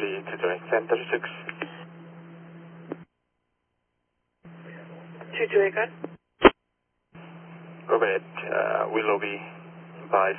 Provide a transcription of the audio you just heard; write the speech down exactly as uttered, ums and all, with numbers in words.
ready to join Sam thirty-six. two two eight, good. Go ahead, uh, Willoughby by